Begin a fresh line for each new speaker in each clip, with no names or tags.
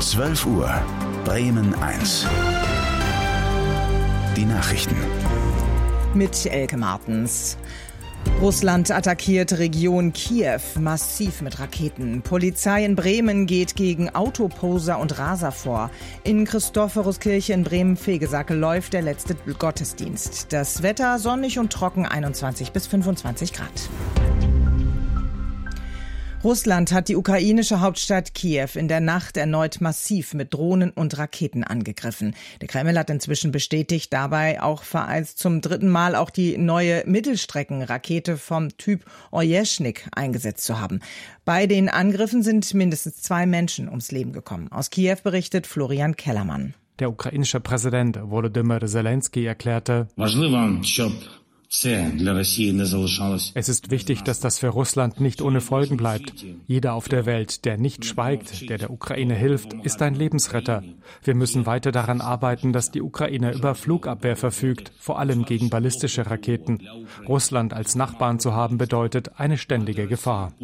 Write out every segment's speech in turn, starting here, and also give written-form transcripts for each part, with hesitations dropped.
12 Uhr, Bremen 1. Die Nachrichten.
Mit Elke Martens. Russland attackiert Region Kiew massiv mit Raketen. Polizei in Bremen geht gegen Autoposer und Raser vor. In Christophoruskirche in Bremen-Vegesack läuft der letzte Gottesdienst. Das Wetter sonnig und trocken, 21 bis 25 Grad. Russland hat die ukrainische Hauptstadt Kiew in der Nacht erneut massiv mit Drohnen und Raketen angegriffen. Der Kreml hat inzwischen bestätigt, dabei auch vereint zum dritten Mal auch die neue Mittelstreckenrakete vom Typ Ojeschnik eingesetzt zu haben. Bei den Angriffen sind mindestens 2 Menschen ums Leben gekommen. Aus Kiew berichtet Florian Kellermann.
Der ukrainische Präsident Volodymyr Zelensky erklärte: Es ist wichtig, dass das für Russland nicht ohne Folgen bleibt. Jeder auf der Welt, der nicht schweigt, der Ukraine hilft, ist ein Lebensretter. Wir müssen weiter daran arbeiten, dass die Ukraine über Flugabwehr verfügt, vor allem gegen ballistische Raketen. Russland als Nachbarn zu haben bedeutet eine ständige Gefahr.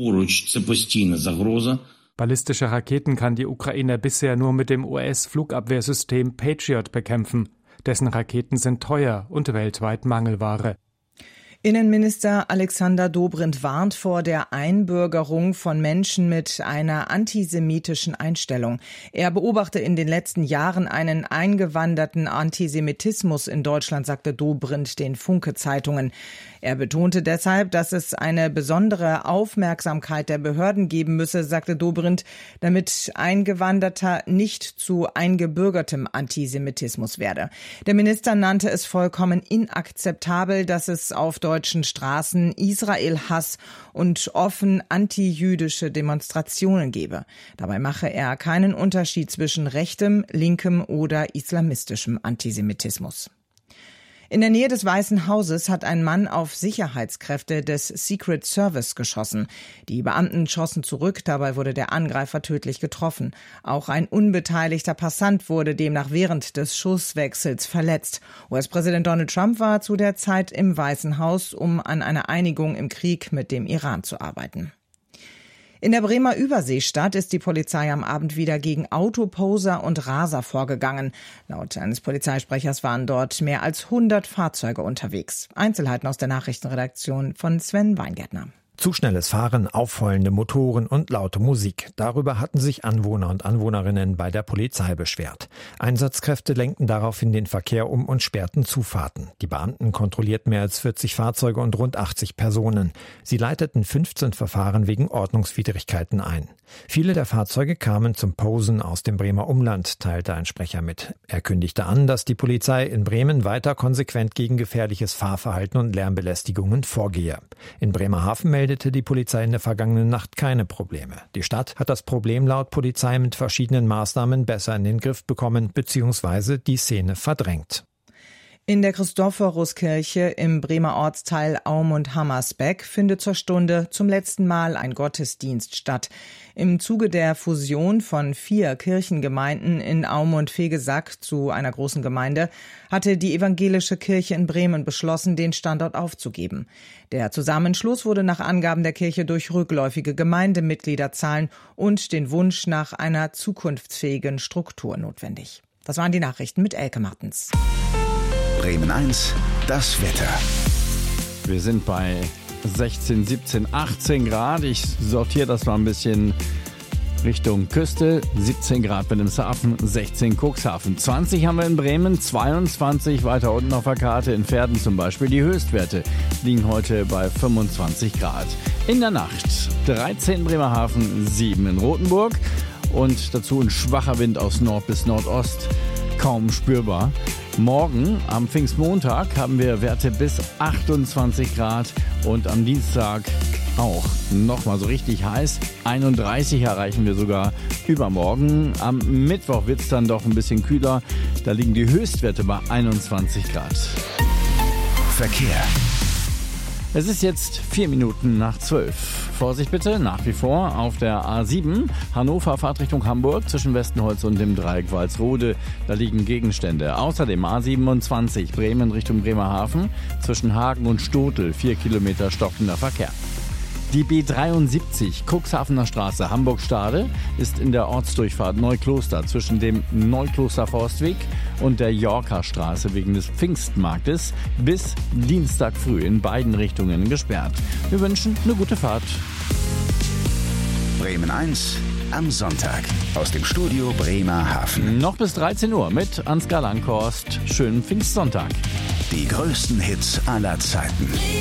Ballistische Raketen kann die Ukraine bisher nur mit dem US-Flugabwehrsystem Patriot bekämpfen. Dessen Raketen sind teuer und weltweit Mangelware.
Innenminister Alexander Dobrindt warnt vor der Einbürgerung von Menschen mit einer antisemitischen Einstellung. Er beobachte in den letzten Jahren einen eingewanderten Antisemitismus in Deutschland, sagte Dobrindt den Funke-Zeitungen. Er betonte deshalb, dass es eine besondere Aufmerksamkeit der Behörden geben müsse, sagte Dobrindt, damit Eingewanderter nicht zu eingebürgertem Antisemitismus werde. Der Minister nannte es vollkommen inakzeptabel, dass es auf deutschen Straßen Israel-Hass und offen antijüdische Demonstrationen gebe. Dabei mache er keinen Unterschied zwischen rechtem, linkem oder islamistischem Antisemitismus. In der Nähe des Weißen Hauses hat ein Mann auf Sicherheitskräfte des Secret Service geschossen. Die Beamten schossen zurück, dabei wurde der Angreifer tödlich getroffen. Auch ein unbeteiligter Passant wurde demnach während des Schusswechsels verletzt. US-Präsident Donald Trump war zu der Zeit im Weißen Haus, um an einer Einigung im Krieg mit dem Iran zu arbeiten. In der Bremer Überseestadt ist die Polizei am Abend wieder gegen Autoposer und Raser vorgegangen. Laut eines Polizeisprechers waren dort mehr als 100 Fahrzeuge unterwegs. Einzelheiten aus der Nachrichtenredaktion von Sven Weingärtner.
Zu schnelles Fahren, aufheulende Motoren und laute Musik. Darüber hatten sich Anwohner und Anwohnerinnen bei der Polizei beschwert. Einsatzkräfte lenkten daraufhin den Verkehr um und sperrten Zufahrten. Die Beamten kontrollierten mehr als 40 Fahrzeuge und rund 80 Personen. Sie leiteten 15 Verfahren wegen Ordnungswidrigkeiten ein. Viele der Fahrzeuge kamen zum Posen aus dem Bremer Umland, teilte ein Sprecher mit. Er kündigte an, dass die Polizei in Bremen weiter konsequent gegen gefährliches Fahrverhalten und Lärmbelästigungen vorgehe. In Bremerhaven meldete die Polizei in der vergangenen Nacht keine Probleme. Die Stadt hat das Problem laut Polizei mit verschiedenen Maßnahmen besser in den Griff bekommen bzw. die Szene verdrängt.
In der Christophoruskirche im Bremer Ortsteil Aum und Hammersbeck findet zur Stunde zum letzten Mal ein Gottesdienst statt. Im Zuge der Fusion von 4 Kirchengemeinden in Aum und Vegesack zu einer großen Gemeinde hatte die evangelische Kirche in Bremen beschlossen, den Standort aufzugeben. Der Zusammenschluss wurde nach Angaben der Kirche durch rückläufige Gemeindemitgliederzahlen und den Wunsch nach einer zukunftsfähigen Struktur notwendig. Das waren die Nachrichten mit Elke Martens.
Bremen 1, das Wetter.
Wir sind bei 16, 17, 18 Grad. Ich sortiere das mal ein bisschen Richtung Küste. 17 Grad Wilhelmshaven, 16 Cuxhaven. 20 haben wir in Bremen, 22 weiter unten auf der Karte. In Verden zum Beispiel. Die Höchstwerte liegen heute bei 25 Grad. In der Nacht 13 Bremerhaven, 7 in Rothenburg. Und dazu ein schwacher Wind aus Nord bis Nordost. Kaum spürbar. Morgen, am Pfingstmontag, haben wir Werte bis 28 Grad und am Dienstag auch nochmal so richtig heiß. 31 erreichen wir sogar übermorgen. Am Mittwoch wird es dann doch ein bisschen kühler. Da liegen die Höchstwerte bei 21 Grad.
Verkehr.
Es ist jetzt 4 Minuten nach 12. Vorsicht bitte, nach wie vor auf der A7 Hannover Fahrtrichtung Hamburg zwischen Westenholz und dem Dreieck Walsrode. Da liegen Gegenstände. Außerdem A27 Bremen Richtung Bremerhaven zwischen Hagen und Stotel 4 Kilometer stockender Verkehr. Die B73 Cuxhavener Straße Hamburg-Stade ist in der Ortsdurchfahrt Neukloster zwischen dem Neukloster Forstweg und der Yorker Straße wegen des Pfingstmarktes bis Dienstag früh in beiden Richtungen gesperrt. Wir wünschen eine gute Fahrt.
Bremen 1 am Sonntag aus dem Studio Bremerhaven.
Noch bis 13 Uhr mit Ansgar Langhorst. Schönen Pfingstsonntag.
Die größten Hits aller Zeiten.